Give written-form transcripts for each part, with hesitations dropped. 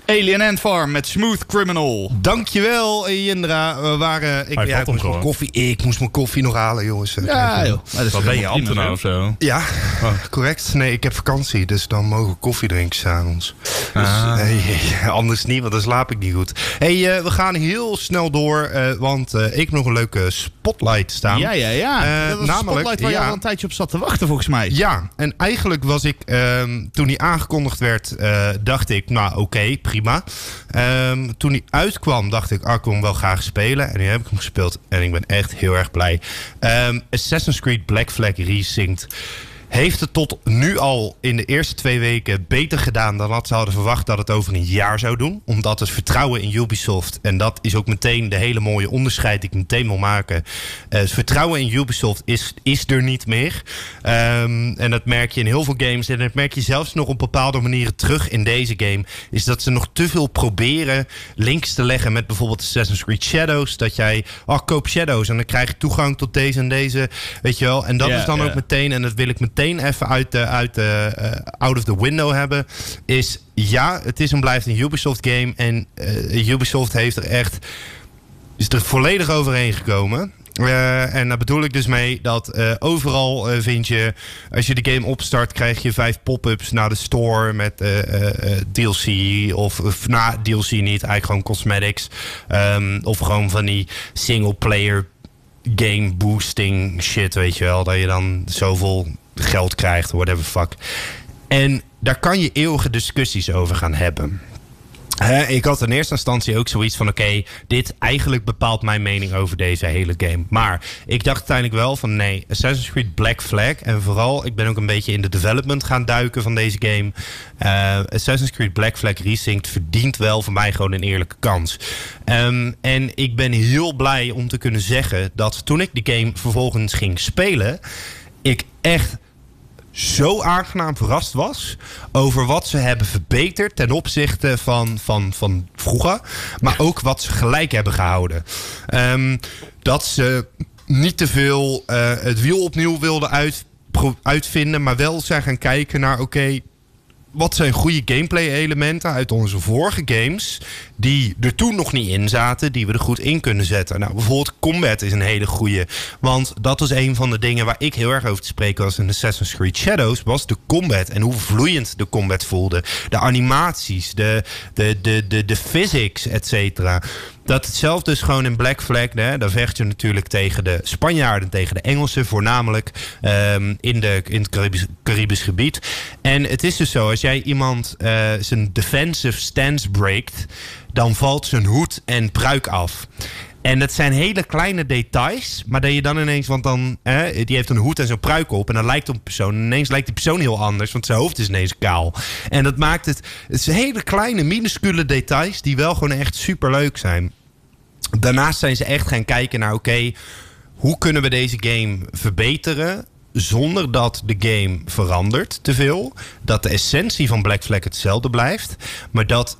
Alien Ant Farm met Smooth Criminal. Dankjewel, Jindra. We waren... Ik moest mijn koffie nog halen, jongens. Ja, joh. Wat ben je, ambtenaar of zo? Ja, correct. Nee, ik heb vakantie, dus dan mogen we koffie drinken s'avonds. Dus, anders niet, want dan slaap ik niet goed. We gaan heel snel door, want ik heb nog een leuke spotlight staan. Ja. Dat was een spotlight waar je al een tijdje op zat te wachten, volgens mij. Ja, en eigenlijk was ik, toen die aangekondigd werd, dacht ik, nou oké, prima. Toen die uitkwam, dacht ik, ik wil hem wel graag spelen. En nu heb ik hem gespeeld en ik ben echt heel erg blij. Assassin's Creed Black Flag Resynced heeft het tot nu al in de eerste 2 weken beter gedaan dan wat ze hadden verwacht dat het over een jaar zou doen. Omdat het vertrouwen in Ubisoft, en dat is ook meteen de hele mooie onderscheid die ik meteen wil maken. Het vertrouwen in Ubisoft is er niet meer. En dat merk je in heel veel games. En dat merk je zelfs nog op bepaalde manieren terug in deze game. Is dat ze nog te veel proberen links te leggen met bijvoorbeeld Assassin's Creed Shadows. Dat jij, koop Shadows en dan krijg je toegang tot deze en deze. Weet je wel. En dat is dan ook meteen, en dat wil ik meteen even out of the window hebben, is het is en blijft een Ubisoft game en Ubisoft is er volledig overheen gekomen. En daar bedoel ik dus mee dat overal vind je, als je de game opstart, krijg je 5 pop-ups naar de store met DLC of DLC niet, eigenlijk gewoon cosmetics. Of gewoon van die single player game boosting shit, weet je wel. Dat je dan zoveel geld krijgt, whatever fuck. En daar kan je eeuwige discussies over gaan hebben. Ik had in eerste instantie ook zoiets van, dit eigenlijk bepaalt mijn mening over deze hele game. Maar ik dacht uiteindelijk wel van, nee, Assassin's Creed Black Flag, en vooral, ik ben ook een beetje in de development gaan duiken van deze game. Assassin's Creed Black Flag Resynced verdient wel voor mij gewoon een eerlijke kans. En ik ben heel blij om te kunnen zeggen dat toen ik de game vervolgens ging spelen, ik echt zo aangenaam verrast was over wat ze hebben verbeterd ten opzichte van vroeger. Maar ook wat ze gelijk hebben gehouden. Dat ze niet te veel het wiel opnieuw wilden uitvinden, maar wel zijn gaan kijken naar, wat zijn goede gameplay elementen uit onze vorige games die er toen nog niet in zaten, die we er goed in kunnen zetten. Nou, bijvoorbeeld combat is een hele goede. Want dat was een van de dingen waar ik heel erg over te spreken was in Assassin's Creed Shadows, was de combat en hoe vloeiend de combat voelde. De animaties, de physics, et cetera. Dat hetzelfde is gewoon in Black Flag. Daar vecht je natuurlijk tegen de Spanjaarden, tegen de Engelsen voornamelijk in het Caribisch gebied. En het is dus zo, als jij iemand zijn defensive stance breakt, dan valt zijn hoed en pruik af. En dat zijn hele kleine details, maar dat je dan ineens, want dan, die heeft een hoed en zo'n pruik op en dan lijkt op een persoon. En ineens lijkt die persoon heel anders, want zijn hoofd is ineens kaal. En dat maakt het zijn hele kleine, minuscule details die wel gewoon echt super leuk zijn. Daarnaast zijn ze echt gaan kijken naar, hoe kunnen we deze game verbeteren zonder dat de game verandert te veel. Dat de essentie van Black Flag hetzelfde blijft, maar dat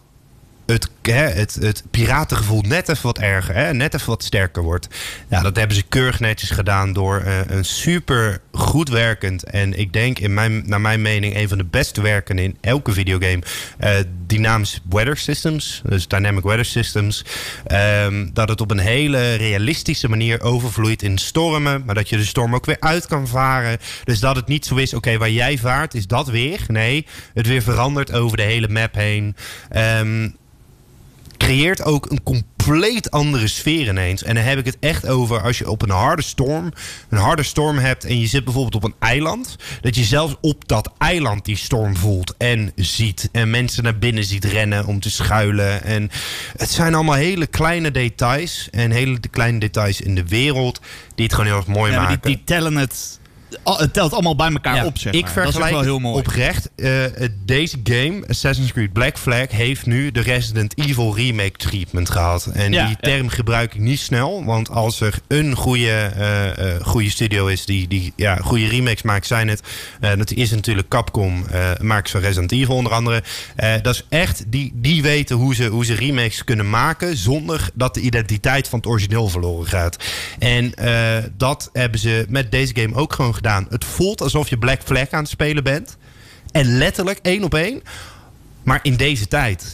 het piratengevoel net even wat erger, net even wat sterker wordt. Ja, dat hebben ze keurig netjes gedaan door een super goed werkend en ik denk naar mijn mening een van de beste werken in elke videogame, dynamisch weather systems, dus dynamic weather systems, dat het op een hele realistische manier overvloeit in stormen, maar dat je de storm ook weer uit kan varen. Dus dat het niet zo is, waar jij vaart is dat weer. Nee, het weer verandert over de hele map heen. Creëert ook een compleet andere sfeer ineens. En dan heb ik het echt over als je op een harde storm hebt en je zit bijvoorbeeld op een eiland, dat je zelfs op dat eiland die storm voelt en ziet en mensen naar binnen ziet rennen om te schuilen. En het zijn allemaal hele kleine details en hele kleine details in de wereld die het gewoon heel erg mooi maken. Die tellen het telt allemaal bij elkaar op, zeg maar. Ik vergelijk, dat is wel heel mooi. Oprecht. Deze game, Assassin's Creed Black Flag, heeft nu de Resident Evil remake treatment gehad. En die term gebruik ik niet snel. Want als er een goede studio is die goede remakes maakt, zijn het. Dat is natuurlijk Capcom, makers van Resident Evil onder andere. Dat is echt, die weten hoe ze remakes kunnen maken zonder dat de identiteit van het origineel verloren gaat. En dat hebben ze met deze game ook gewoon gedaan. Het voelt alsof je Black Flag aan het spelen bent. En letterlijk 1 op 1. Maar in deze tijd.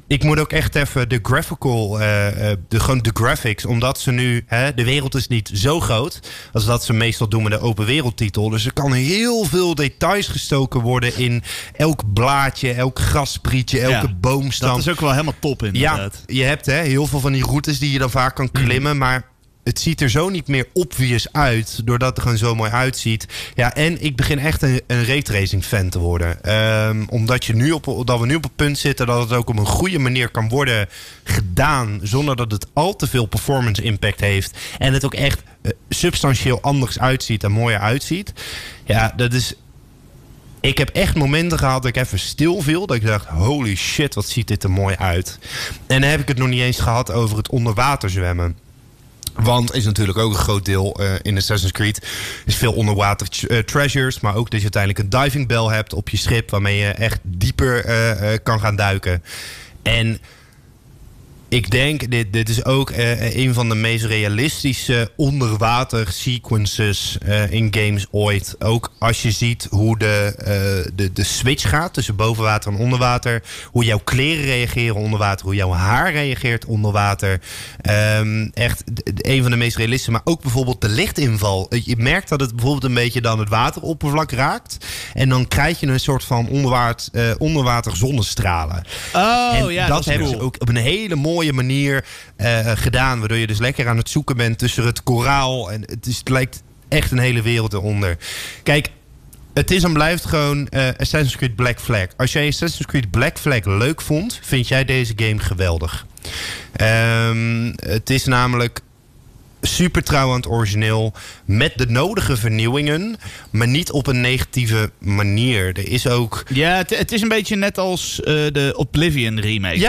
Ik moet ook echt even de graphical, gewoon de graphics. Omdat ze nu, de wereld is niet zo groot als dat ze meestal doen met de open wereldtitel. Dus er kan heel veel details gestoken worden in elk blaadje, elk grassprietje, elke boomstam. Dat is ook wel helemaal top inderdaad. Ja, je hebt heel veel van die routes die je dan vaak kan klimmen, maar het ziet er zo niet meer obvious uit, doordat het er gewoon zo mooi uitziet. Ja, en ik begin echt een raytracing fan te worden. Omdat we nu op het punt zitten dat het ook op een goede manier kan worden gedaan, zonder dat het al te veel performance impact heeft. En het ook echt substantieel anders uitziet en mooier uitziet. Ja, dat is... Ik heb echt momenten gehad dat ik even stil viel. Dat ik dacht, holy shit, wat ziet dit er mooi uit. En dan heb ik het nog niet eens gehad over het onderwater zwemmen. Want is natuurlijk ook een groot deel in Assassin's Creed. Is veel onderwater treasures. Maar ook dat je uiteindelijk een diving bell hebt op je schip. Waarmee je echt dieper kan gaan duiken. En ik denk, dit is ook een van de meest realistische onderwater sequences in games ooit. Ook als je ziet hoe de switch gaat tussen bovenwater en onderwater. Hoe jouw kleren reageren onder water. Hoe jouw haar reageert onder water. Echt een van de meest realistische. Maar ook bijvoorbeeld de lichtinval. Je merkt dat het bijvoorbeeld een beetje dan het wateroppervlak raakt. En dan krijg je een soort van onderwater zonnestralen. Oh, en ja, dat is hebben cool. ze ook op een hele mooie manier gedaan. Waardoor je dus lekker aan het zoeken bent tussen het koraal. En het lijkt echt een hele wereld eronder. Kijk, het is en blijft gewoon Assassin's Creed Black Flag. Als jij Assassin's Creed Black Flag leuk vond, vind jij deze game geweldig. Het is namelijk super trouw aan het origineel, met de nodige vernieuwingen, maar niet op een negatieve manier. Er is ook... Ja, het is een beetje net als de Oblivion remake.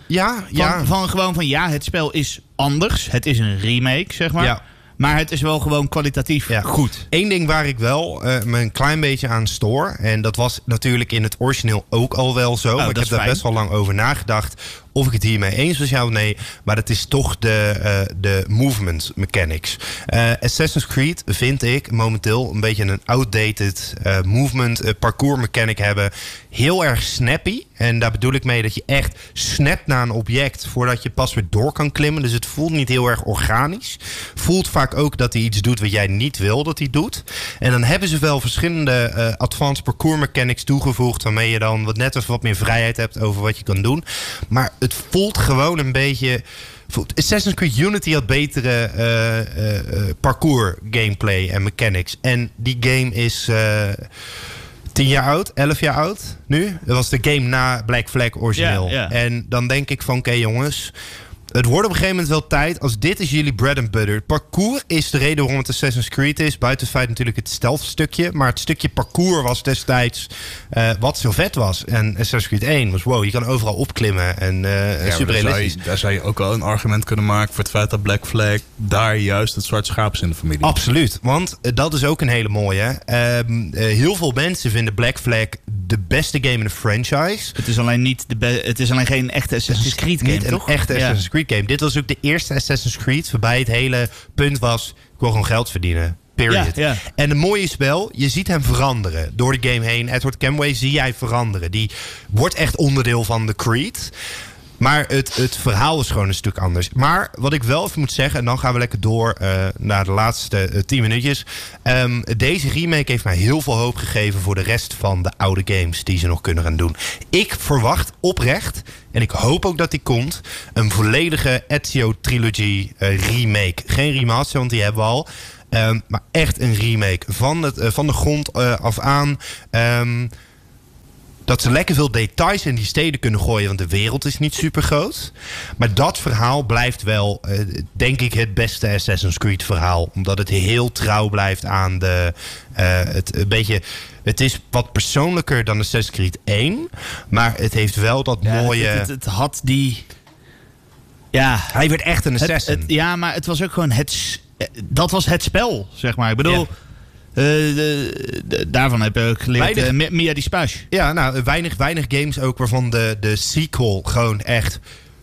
Het spel is anders. Het is een remake, zeg maar. Ja. Maar het is wel gewoon kwalitatief goed. Eén ding waar ik wel me een klein beetje aan stoor, en dat was natuurlijk in het origineel ook al wel zo, maar ik heb daar best wel lang over nagedacht of ik het hiermee eens was, ja of nee. Maar dat is toch de movement mechanics. Assassin's Creed vind ik momenteel een beetje een outdated movement parcours mechanic hebben. Heel erg snappy. En daar bedoel ik mee dat je echt snapt naar een object voordat je pas weer door kan klimmen. Dus het voelt niet heel erg organisch. Voelt vaak ook dat hij iets doet wat jij niet wil dat hij doet. En dan hebben ze wel verschillende advanced parcours mechanics toegevoegd, waarmee je dan net even wat meer vrijheid hebt over wat je kan doen. Maar het voelt gewoon een beetje... Assassin's Creed Unity had betere parcours gameplay en mechanics. En die game is 10 jaar oud, 11 jaar oud nu. Dat was de game na Black Flag origineel. Ja. En dan denk ik van, oké, jongens, het wordt op een gegeven moment wel tijd, als dit is jullie bread and butter. Het parcours is de reden waarom het Assassin's Creed is. Buiten het feit natuurlijk het stealth stukje. Maar het stukje parcours was destijds wat zo vet was. En Assassin's Creed 1 was wow, je kan overal opklimmen. En super realistisch. Daar zou je ook wel een argument kunnen maken voor het feit dat Black Flag daar juist het zwarte schaap is in de familie. Absoluut, want dat is ook een hele mooie. Heel veel mensen vinden Black Flag de beste game in de franchise. Het is alleen het is alleen geen echte Assassin's Creed game, niet toch? Een echte Assassin's Creed game. Dit was ook de eerste Assassin's Creed waarbij het hele punt was, ik wil gewoon geld verdienen. Period. Ja. En een mooie spel, je ziet hem veranderen. Door de game heen, Edward Kenway zie jij veranderen. Die wordt echt onderdeel van de Creed. Maar het verhaal is gewoon een stuk anders. Maar wat ik wel even moet zeggen, en dan gaan we lekker door naar de laatste 10 minuutjes. Deze remake heeft mij heel veel hoop gegeven voor de rest van de oude games die ze nog kunnen gaan doen. Ik verwacht oprecht, en ik hoop ook dat die komt, een volledige Ezio Trilogy remake. Geen remaster, want die hebben we al. Maar echt een remake van de grond af aan. Dat ze lekker veel details in die steden kunnen gooien, want de wereld is niet super groot. Maar dat verhaal blijft wel, denk ik, het beste Assassin's Creed verhaal. Omdat het heel trouw blijft aan het is wat persoonlijker dan Assassin's Creed 1. Maar het heeft wel dat mooie... Het had die... Ja, hij werd echt een assassin. Maar het was ook gewoon dat was het spel, zeg maar. Ik bedoel... Ja. Daarvan heb ik geleerd Mia di Space. Ja, nou, weinig games ook waarvan de sequel gewoon echt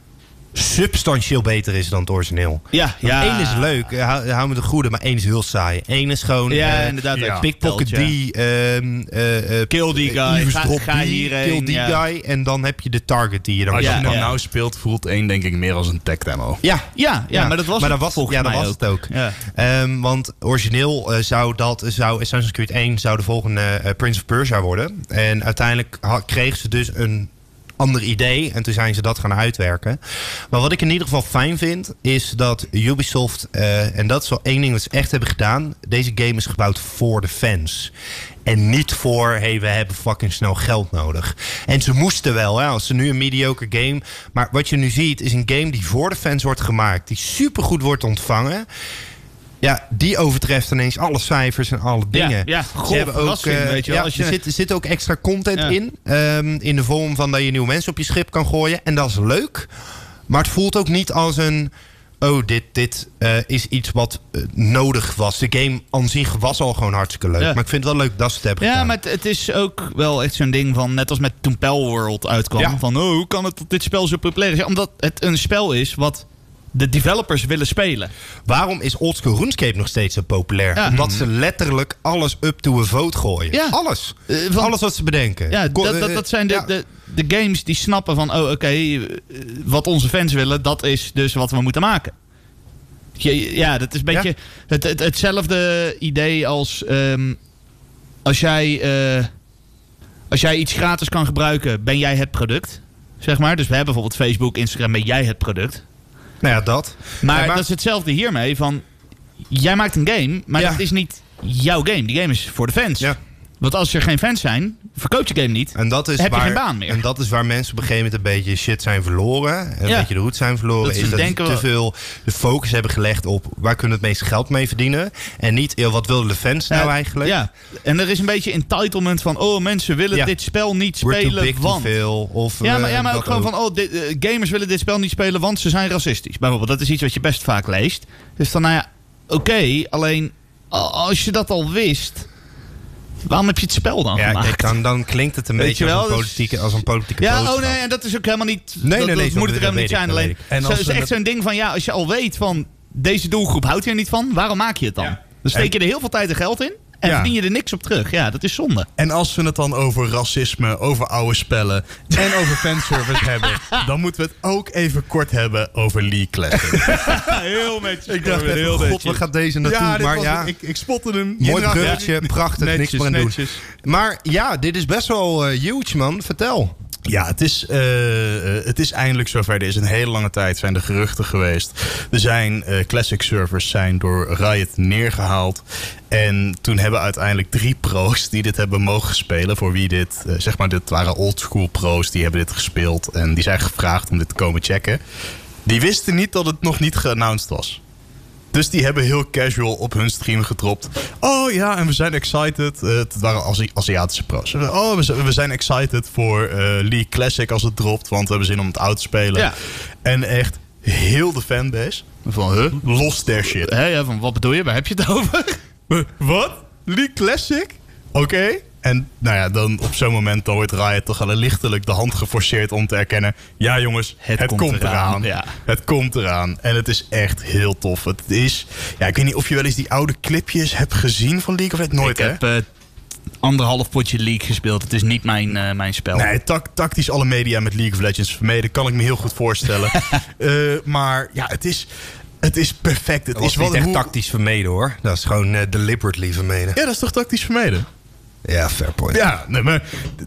substantieel beter is dan het origineel. Ja. 1 is leuk, hou me de goede, maar 1 is heel saai. 1 is gewoon... inderdaad. Pickpocket die... kill die guy. Ga hierheen. Kill die guy. En dan heb je de target die je dan... Als je nou speelt, voelt 1 denk ik meer als een tech demo. Ja, maar dat was het ook. Ja. Want origineel zou Assassin's Creed 1 zou de volgende Prince of Persia worden. En uiteindelijk kregen ze dus een ander idee. En toen zijn ze dat gaan uitwerken. Maar wat ik in ieder geval fijn vind, is dat Ubisoft, en dat is wel één ding wat ze echt hebben gedaan, deze game is gebouwd voor de fans. En niet voor, we hebben fucking snel geld nodig. En ze moesten wel, als ze nu een mediocre game... Maar wat je nu ziet, is een game die voor de fans wordt gemaakt, die supergoed wordt ontvangen. Ja, die overtreft ineens alle cijfers en alle dingen. Ja, ze hebben ook, weet je wel. Er zit ook extra content in de vorm van dat je nieuwe mensen op je schip kan gooien. En dat is leuk. Maar het voelt ook niet als een... dit is iets wat nodig was. De game aan zich was al gewoon hartstikke leuk. Ja. Maar ik vind het wel leuk dat ze het hebben gedaan. Ja, maar het is ook wel echt zo'n ding van... net als met toen Palworld uitkwam. Ja. Van, hoe kan het dat dit spel zo populair is? Ja, omdat het een spel is wat de developers willen spelen. Waarom is Oldschool RuneScape nog steeds zo populair? Ja. Omdat ze letterlijk alles up to a vote gooien. Ja. Alles. Alles wat ze bedenken. Ja, dat zijn de games die snappen van... wat onze fans willen, dat is dus wat we moeten maken. Ja, dat is een beetje hetzelfde idee als... Als jij iets gratis kan gebruiken, ben jij het product. Zeg maar. Dus we hebben bijvoorbeeld Facebook, Instagram, ben jij het product. Nou ja, dat. Maar dat is hetzelfde hiermee. Van, jij maakt een game, maar dat is niet jouw game. Die game is voor de fans. Ja. Want als er geen fans zijn, verkoop je game niet. En dat is heb je geen baan meer. En dat is waar mensen op een gegeven moment een beetje shit zijn verloren. Een beetje de route zijn verloren. Dat is dat ze te veel de focus hebben gelegd op waar kunnen we het meeste geld mee verdienen. En niet, wat willen de fans nou eigenlijk? Ja, en er is een beetje entitlement van, mensen willen dit spel niet spelen, want... maar ook gewoon van, gamers willen dit spel niet spelen, want ze zijn racistisch. Bijvoorbeeld, dat is iets wat je best vaak leest. Dus dan, alleen als je dat al wist... Waarom heb je het spel dan gemaakt? Kijk, dan klinkt het een beetje als een politieke boodschap. En dat is ook helemaal niet... Dat moet het helemaal niet zijn. Alleen, het is echt zo'n ding van... als je al weet van... deze doelgroep houdt hier niet van... waarom maak je het dan? Dan steek je er heel veel tijd en geld in... en verdien je er niks op terug. Ja, dat is zonde. En als we het dan over racisme, over oude spellen... en over fanservice hebben... dan moeten we het ook even kort hebben over League Classic. Heel netjes. Ik dacht even, god, waar gaat deze naartoe? Ik spotte hem. Mooi bruggetje, prachtig, netjes, niks meer aan doen. Maar dit is best wel huge, man. Vertel. Ja, het is eindelijk zover. Er is een hele lange tijd zijn er geruchten geweest. Er zijn classic servers zijn door Riot neergehaald. En toen hebben uiteindelijk 3 pro's die dit hebben mogen spelen. Voor wie dit waren oldschool pro's. Die hebben dit gespeeld. En die zijn gevraagd om dit te komen checken. Die wisten niet dat het nog niet geannounced was. Dus die hebben heel casual op hun stream gedropt. Oh ja, en we zijn excited. Het waren Aziatische pro's. Oh, we zijn excited voor League Classic als het dropt. Want we hebben zin om het uit te spelen. Ja. En echt heel de fanbase. Van, los their shit. Van, wat bedoel je? Waar heb je het over? Wat? League Classic? Oké. En dan op zo'n moment dan wordt Riot toch al lichtelijk de hand geforceerd om te erkennen... ja jongens, het komt eraan. Ja. Het komt eraan. En het is echt heel tof. Het is... Ja, ik weet niet of je wel eens die oude clipjes hebt gezien van League of Legends. Nooit, ik heb 1,5 potje League gespeeld. Het is niet mijn spel. Nee, tactisch alle media met League of Legends vermeden. Kan ik me heel goed voorstellen. Maar ja, het is perfect. Het is niet echt tactisch vermeden, hoor. Dat is gewoon deliberately vermeden. Ja, dat is toch tactisch vermeden? Ja, fair point. Ja, nee, maar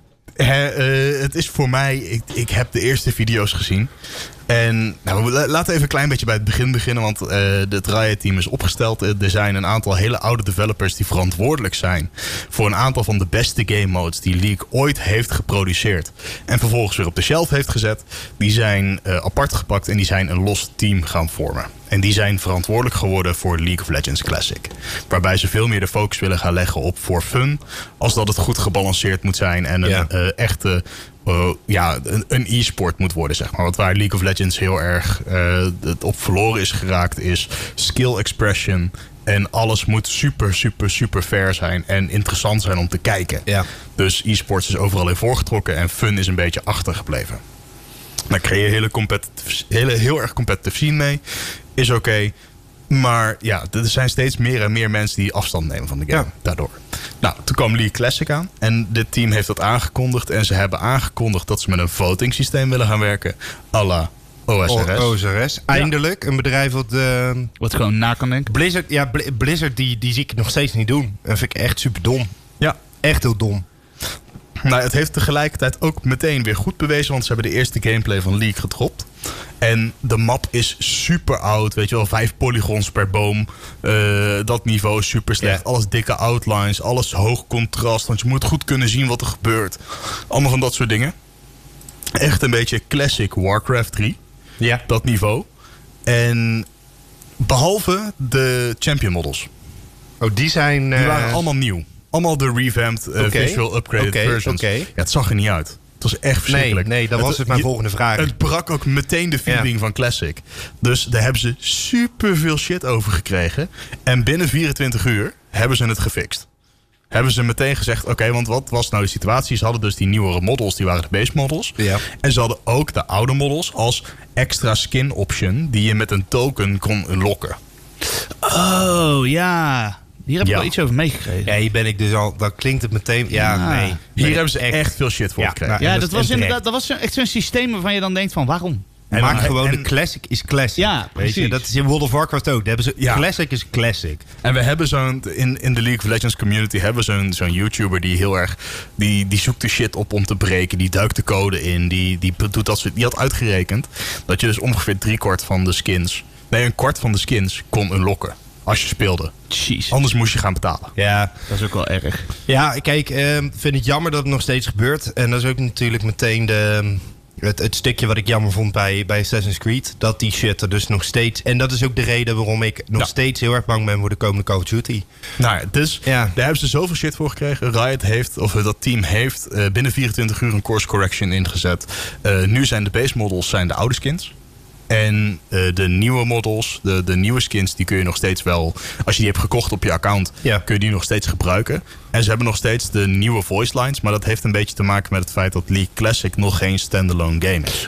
het is voor mij... Ik heb de eerste video's gezien. En laten we even een klein beetje bij het begin beginnen. Want het Riot-team is opgesteld. Er zijn een aantal hele oude developers die verantwoordelijk zijn voor een aantal van de beste game modes die League ooit heeft geproduceerd. En vervolgens weer op de shelf heeft gezet. Die zijn apart gepakt en die zijn een los team gaan vormen. En die zijn verantwoordelijk geworden voor League of Legends Classic. Waarbij ze veel meer de focus willen gaan leggen op voor fun. Als dat het goed gebalanceerd moet zijn en een echte... een e-sport moet worden, zeg maar. Want waar League of Legends heel erg op verloren is geraakt, is skill expression. En alles moet super, super, super fair zijn en interessant zijn om te kijken. Ja. Dus e-sports is overal in voorgetrokken en fun is een beetje achtergebleven. Daar creëer je heel erg competitive scene mee. Is oké. Maar ja, er zijn steeds meer en meer mensen die afstand nemen van de game. Daardoor. Nou, toen kwam League Classic aan. En dit team heeft dat aangekondigd. En ze hebben aangekondigd dat ze met een voting systeem willen gaan werken. À la OSRS. Eindelijk. Een bedrijf wat gewoon na kan denken. Blizzard die zie ik nog steeds niet doen. Dat vind ik echt super dom. Ja. Echt heel dom. Nou, het heeft tegelijkertijd ook meteen weer goed bewezen. Want ze hebben de eerste gameplay van League gedropt. En de map is super oud. Weet je wel, 5 polygons per boom. Dat niveau is super slecht. Yeah. Alles dikke outlines. Alles hoog contrast. Want je moet goed kunnen zien wat er gebeurt. Allemaal van dat soort dingen. Echt een beetje classic Warcraft 3. Ja. Dat niveau. En behalve de champion models. Oh, die waren allemaal nieuw. Allemaal de revamped visual upgraded versions. Ja, het zag er niet uit. Het was echt verschrikkelijk. Nee, dat was mijn volgende vraag. Het brak ook meteen de feeling van Classic. Dus daar hebben ze super veel shit over gekregen. En binnen 24 uur hebben ze het gefixt. Hebben ze meteen gezegd, oké, want wat was nou de situatie? Ze hadden dus die nieuwere models, die waren de base models. Ja. En ze hadden ook de oude models als extra skin option die je met een token kon lokken. Oh, ja. Hier heb ik wel iets over meegekregen. Ja, hier ben ik dus al... Dan klinkt het meteen... Nee. Hier hebben ze echt veel shit voor gekregen. Ja, dat was inderdaad... Dat was echt zo'n systeem waarvan je dan denkt van, waarom? Maak gewoon de classic is classic. Ja, precies. Weet je? Dat is in World of Warcraft ook. Daar hebben ze, classic is classic. En we hebben in de League of Legends community hebben we zo'n YouTuber die heel erg... Die zoekt de shit op om te breken. Die duikt de code in. Die doet dat soort... Die had uitgerekend dat je dus ongeveer 3/4 van de skins... Nee, 1/4 van de skins kon unlocken. Als je speelde. Jeez. Anders moest je gaan betalen. Ja, dat is ook wel erg. Ja, kijk, vind het jammer dat het nog steeds gebeurt. En dat is ook natuurlijk meteen het stukje wat ik jammer vond bij Assassin's Creed. Dat die shit er dus nog steeds... En dat is ook de reden waarom ik nog steeds heel erg bang ben voor de komende Call of Duty. Nou, dus daar hebben ze zoveel shit voor gekregen. Riot heeft, of dat team heeft, binnen 24 uur een course correction ingezet. Nu zijn de base models de oude skins. En de nieuwe models, de nieuwe skins, die kun je nog steeds wel... Als je die hebt gekocht op je account, kun je die nog steeds gebruiken. En ze hebben nog steeds de nieuwe voice lines. Maar dat heeft een beetje te maken met het feit dat League Classic nog geen standalone game is.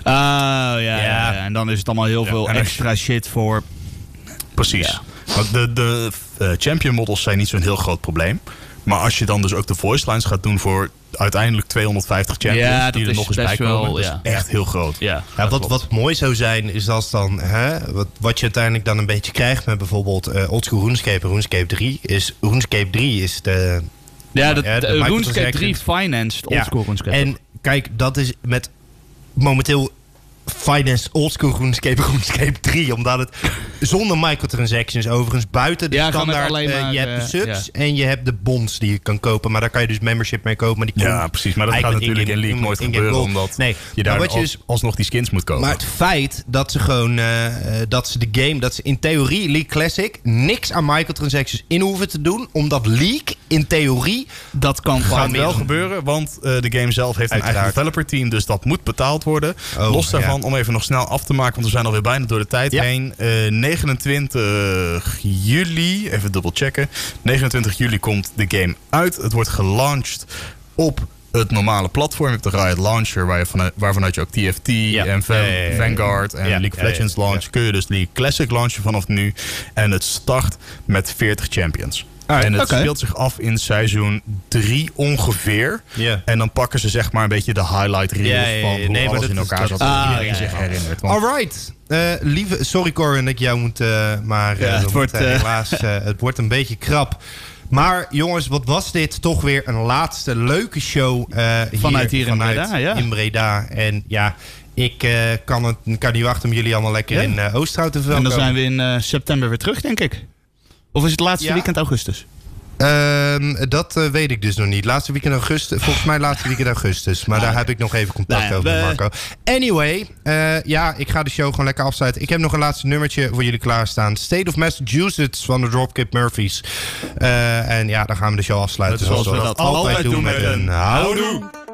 Ja. En dan is het allemaal heel veel extra shit voor... Precies. Ja. Want de champion models zijn niet zo'n heel groot probleem. Maar als je dan dus ook de voice lines gaat doen voor uiteindelijk 250 champions die er nog eens bij komen, dat is echt heel groot. Ja, wat mooi zou zijn is als dan, wat je uiteindelijk dan een beetje krijgt met bijvoorbeeld Oldschool RuneScape en RuneScape 3 is, RuneScape 3 is de... Ja, de RuneScape 3 financed Oldschool RuneScape. En kijk, dat is met momenteel financed oldschool RuneScape 3. Omdat het zonder microtransactions overigens buiten de standaard... je hebt de subs en je hebt de bonds die je kan kopen. Maar daar kan je dus membership mee kopen. Maar die precies. Maar dat gaat natuurlijk in League nooit gebeuren. Omdat je daar alsnog die skins moet kopen. Maar het feit dat ze gewoon... dat ze de game... Dat ze in theorie League Classic niks aan microtransactions in hoeven te doen. Omdat League in theorie... Dat gaat wel gebeuren. Want de game zelf heeft een eigen developer team. Dus dat moet betaald worden. Los daarvan, om even nog snel af te maken, want we zijn alweer bijna door de tijd heen. 29 juli, even dubbel checken. 29 juli komt de game uit. Het wordt gelaunched op het normale platform. Je hebt de Riot Launcher, waarvanuit je ook TFT en Vanguard en League of Legends launch. Kun je dus League Classic launchen vanaf nu. En het start met 40 champions. En het speelt zich af in seizoen 3 ongeveer. Yeah. En dan pakken ze zeg maar een beetje de highlight reel van hoe alles in elkaar zat. Iedereen zich herinnert. Alright. Sorry Corin dat ik jou moet... helaas, het wordt een beetje krap. Maar jongens, wat was dit toch weer een laatste leuke show vanuit in Breda. En ja... Ik kan niet wachten om jullie allemaal lekker in Oosterhout te verwelkomen. En dan zijn we in september weer terug, denk ik. Of is het laatste weekend augustus? Dat weet ik dus nog niet. Laatste weekend augustus. Volgens mij laatste weekend augustus. Maar daar heb ik nog even contact over met Marco. Anyway, ik ga de show gewoon lekker afsluiten. Ik heb nog een laatste nummertje voor jullie klaarstaan. State of Massachusetts van de Dropkick Murphys. En dan gaan we de show afsluiten. Zoals we dat altijd doen met een houdoe.